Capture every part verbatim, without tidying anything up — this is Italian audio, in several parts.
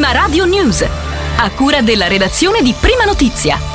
Prima Radio News, a cura della redazione di Prima Notizia.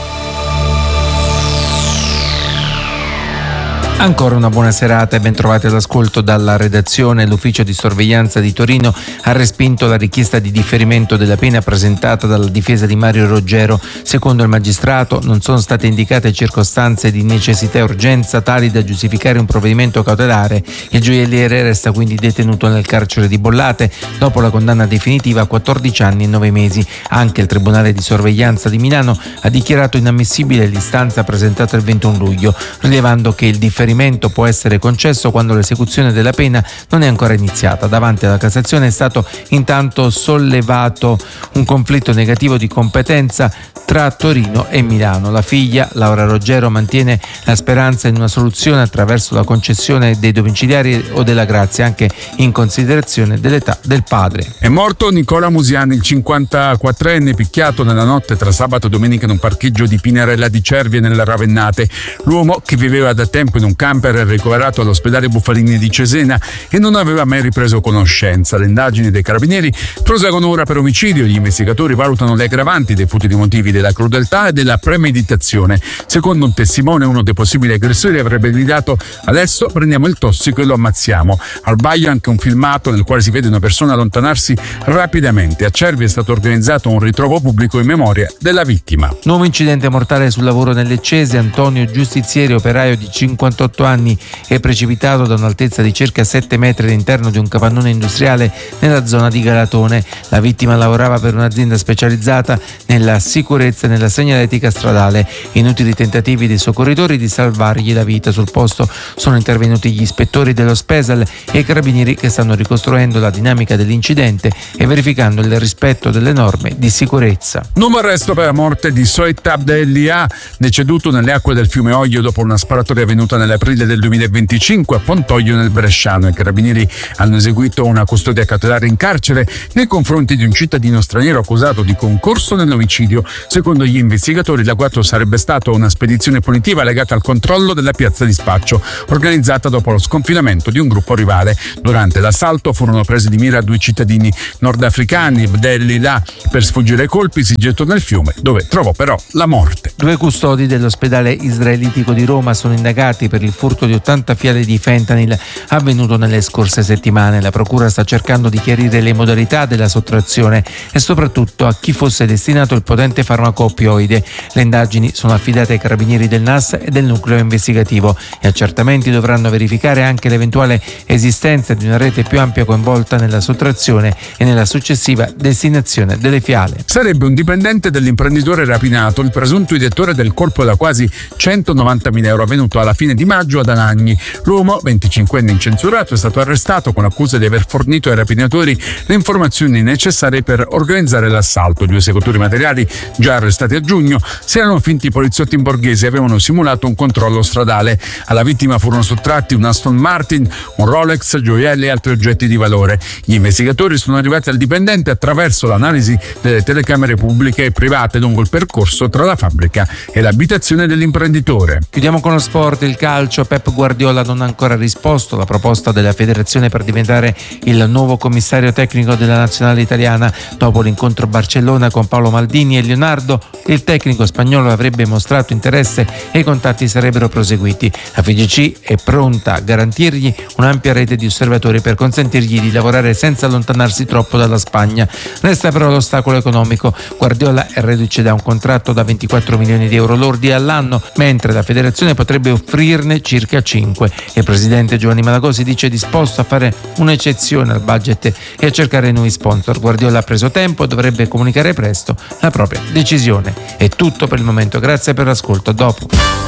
Ancora una buona serata e ben trovati all'ascolto dalla redazione. L'ufficio di sorveglianza di Torino ha respinto la richiesta di differimento della pena presentata dalla difesa di Mario Roggero. Secondo il magistrato non sono state indicate circostanze di necessità e urgenza tali da giustificare un provvedimento cautelare. Il gioielliere resta quindi detenuto nel carcere di Bollate dopo la condanna definitiva a quattordici anni e nove mesi. Anche il Tribunale di sorveglianza di Milano ha dichiarato inammissibile l'istanza presentata il ventuno luglio, rilevando che il differimento può essere concesso quando l'esecuzione della pena non è ancora iniziata. Davanti alla Cassazione è stato intanto sollevato un conflitto negativo di competenza tra Torino e Milano. La figlia, Laura Roggero, mantiene la speranza in una soluzione attraverso la concessione dei domiciliari o della grazia, anche in considerazione dell'età del padre. È morto Nicola Musiani, il cinquantaquattrenne, picchiato nella notte tra sabato e domenica in un parcheggio di Pinerella di Cervie nelle Ravennate. L'uomo, che viveva da tempo in un camper, è ricoverato all'ospedale Buffalini di Cesena e non aveva mai ripreso conoscenza. Le indagini dei carabinieri proseguono ora per omicidio. Gli investigatori valutano le aggravanti dei futili motivi della crudeltà e della premeditazione. Secondo un testimone, uno dei possibili aggressori avrebbe gridato: "Adesso prendiamo il tossico e lo ammazziamo". Al Baio anche un filmato nel quale si vede una persona allontanarsi rapidamente. A Cervi è stato organizzato un ritrovo pubblico in memoria della vittima. Nuovo incidente mortale sul lavoro nel Leccese. Antonio Giustizieri, operaio di cinquantotto anni, è precipitato da un'altezza di circa sette metri all'interno di un capannone industriale nella zona di Galatone. La vittima lavorava per un'azienda specializzata nella sicurezza e nella segnaletica stradale. Inutili tentativi dei soccorritori di salvargli la vita. Sul posto sono intervenuti gli ispettori dello Spesal e i carabinieri, che stanno ricostruendo la dinamica dell'incidente e verificando il rispetto delle norme di sicurezza. Nuovo arresto per la morte di Soit Abdelia, deceduto nelle acque del fiume Oglio dopo una sparatoria avvenuta nell'aprile del duemilaventicinque a Pontoglio nel Bresciano. I carabinieri hanno eseguito una custodia cautelare in carcere nei confronti di un cittadino straniero accusato di concorso nell'omicidio. Secondo gli investigatori, l'agguato sarebbe stato una spedizione punitiva legata al controllo della piazza di spaccio organizzata dopo lo sconfinamento di un gruppo rivale. Durante l'assalto furono presi di mira due cittadini nordafricani. Abdelia, per sfuggire ai colpi, si gettò nel fiume, dove trovò però la morte. Due custodi dell'ospedale israelitico di Roma sono indagati per il furto di ottanta fiale di fentanyl avvenuto nelle scorse settimane. La procura sta cercando di chiarire le modalità della sottrazione e soprattutto a chi fosse destinato il potente farmaco oppioide. Le indagini sono affidate ai carabinieri del N A S e del nucleo investigativo. Gli accertamenti dovranno verificare anche l'eventuale esistenza di una rete più ampia coinvolta nella sottrazione e nella successiva destinazione delle fiale. Sarebbe un dipendente dell'imprenditore rapinato il presunto idettore del colpo da quasi centonovantamila euro avvenuto alla fine di maggio ad Anagni. L'uomo, venticinquenne incensurato, è stato arrestato con accusa di aver fornito ai rapinatori le informazioni necessarie per organizzare l'assalto. Gli esecutori materiali, già arrestati a giugno, si erano finti poliziotti in borghese e avevano simulato un controllo stradale. Alla vittima furono sottratti un Aston Martin, un Rolex, gioielli e altri oggetti di valore. Gli investigatori sono arrivati al dipendente attraverso l'analisi delle telecamere pubbliche e private lungo il percorso tra la fabbrica e l'abitazione dell'imprenditore. Chiudiamo con lo sport. Il calcio. Pep Guardiola non ha ancora risposto alla proposta della federazione per diventare il nuovo commissario tecnico della nazionale italiana. Dopo l'incontro a Barcellona con Paolo Maldini e Leonardo, il tecnico spagnolo avrebbe mostrato interesse e i contatti sarebbero proseguiti. La F I G C è pronta a garantirgli un'ampia rete di osservatori per consentirgli di lavorare senza allontanarsi troppo dalla Spagna. Resta però l'ostacolo economico. Guardiola è reduce da un contratto da ventiquattro milioni di euro lordi all'anno, mentre la federazione potrebbe offrirne circa cinque. Il presidente Giovanni Malagò si dice disposto a fare un'eccezione al budget e a cercare nuovi sponsor. Guardiola ha preso tempo e dovrebbe comunicare presto la propria decisione. È tutto per il momento, grazie per l'ascolto, a dopo.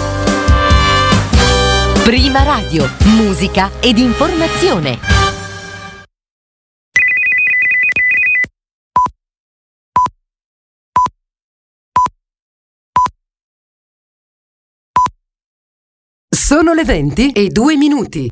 Prima Radio, musica ed informazione. Sono le venti e due minuti.